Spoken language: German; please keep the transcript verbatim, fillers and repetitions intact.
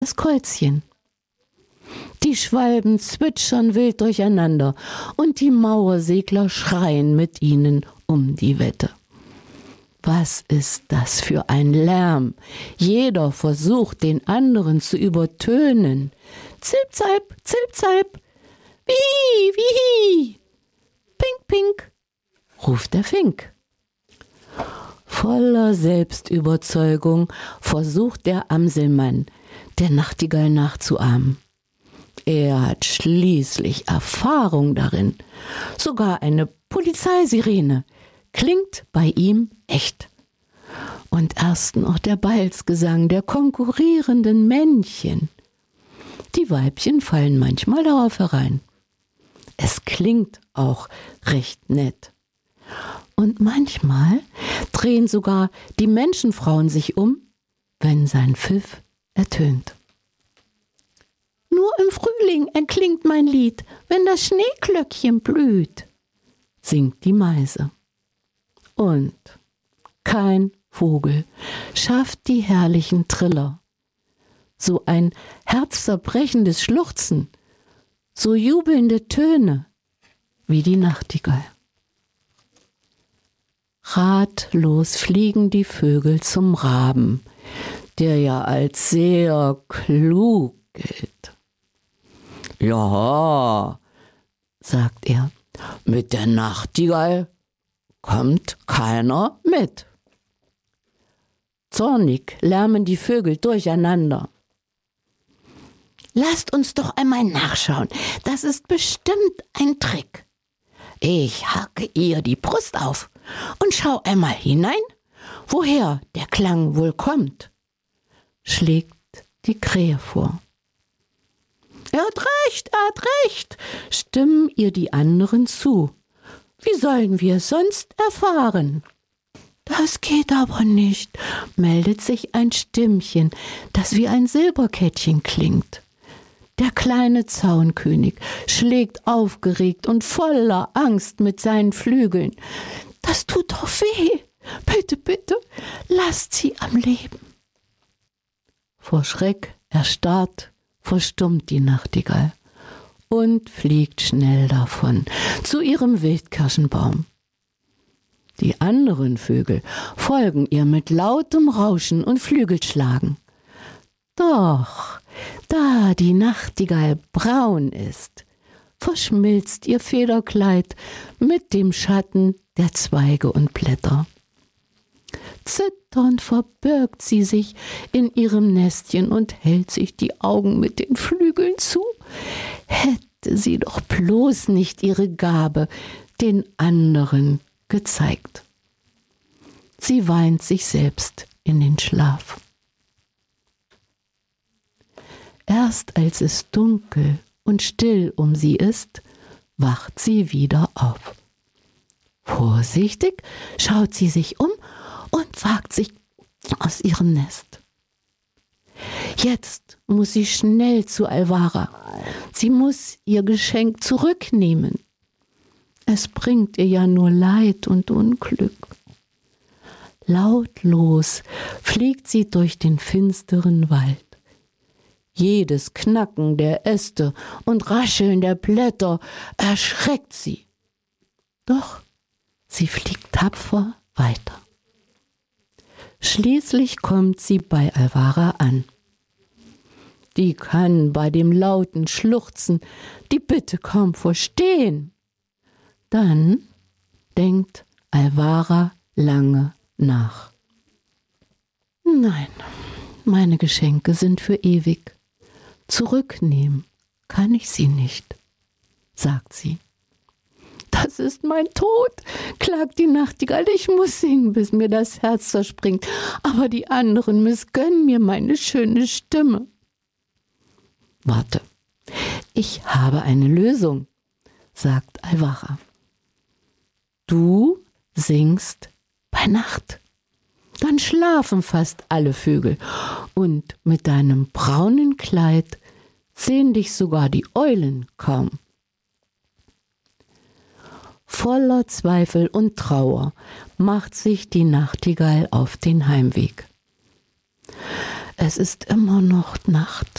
das Käuzchen. Die Schwalben zwitschern wild durcheinander und die Mauersegler schreien mit ihnen um die Wette. Was ist das für ein Lärm? Jeder versucht, den anderen zu übertönen. Zilp-Zalp, Zilp-Zalp, Wihi, Wihi, Pink, Pink, ruft der Fink. Voller Selbstüberzeugung versucht der Amselmann, der Nachtigall nachzuahmen. Er hat schließlich Erfahrung darin. Sogar eine Polizeisirene klingt bei ihm echt. Und erst noch der Balzgesang der konkurrierenden Männchen. Die Weibchen fallen manchmal darauf herein. Es klingt auch recht nett. Und manchmal drehen sogar die Menschenfrauen sich um, wenn sein Pfiff ertönt. Nur im Frühling erklingt mein Lied, wenn das Schneeglöckchen blüht, singt die Meise. Und kein Vogel schafft die herrlichen Triller. So ein herzzerбrechendes Schluchzen, so jubelnde Töne wie die Nachtigall. Ratlos fliegen die Vögel zum Raben, der ja als sehr klug gilt. Ja, sagt er, mit der Nachtigall kommt keiner mit. Zornig lärmen die Vögel durcheinander. Lasst uns doch einmal nachschauen, das ist bestimmt ein Trick. Ich hacke ihr die Brust auf und schau einmal hinein, woher der Klang wohl kommt, schlägt die Krähe vor. Er hat recht, er hat recht, stimmen ihr die anderen zu. Wie sollen wir es sonst erfahren? Das geht aber nicht, meldet sich ein Stimmchen, das wie ein Silberkettchen klingt. Der kleine Zaunkönig schlägt aufgeregt und voller Angst mit seinen Flügeln. Das tut doch weh. Bitte, bitte, lasst sie am Leben. Vor Schreck erstarrt verstummt die Nachtigall und fliegt schnell davon zu ihrem Wildkirschenbaum. Die anderen Vögel folgen ihr mit lautem Rauschen und Flügelschlagen. Doch, da die Nachtigall braun ist, verschmilzt ihr Federkleid mit dem Schatten der Zweige und Blätter. Zitternd verbirgt sie sich in ihrem Nestchen und hält sich die Augen mit den Flügeln zu. Hätte sie doch bloß nicht ihre Gabe den anderen gezeigt. Sie weint sich selbst in den Schlaf. Erst als es dunkel und still um sie ist, wacht sie wieder auf. Vorsichtig schaut sie sich um und wagt sich aus ihrem Nest. Jetzt muss sie schnell zu Alvara. Sie muss ihr Geschenk zurücknehmen. Es bringt ihr ja nur Leid und Unglück. Lautlos fliegt sie durch den finsteren Wald. Jedes Knacken der Äste und Rascheln der Blätter erschreckt sie. Doch sie fliegt tapfer weiter. Schließlich kommt sie bei Alvara an. Die kann bei dem lauten Schluchzen die Bitte kaum verstehen. Dann denkt Alvara lange nach. Nein, meine Geschenke sind für ewig. Zurücknehmen kann ich sie nicht, sagt sie. Das ist mein Tod, klagt die Nachtigall. Ich muss singen, bis mir das Herz zerspringt. Aber die anderen missgönnen mir meine schöne Stimme. Warte, ich habe eine Lösung, sagt Alvara. Du singst bei Nacht. Dann schlafen fast alle Vögel. Und mit deinem braunen Kleid sehen dich sogar die Eulen kaum. Voller Zweifel und Trauer macht sich die Nachtigall auf den Heimweg. Es ist immer noch Nacht.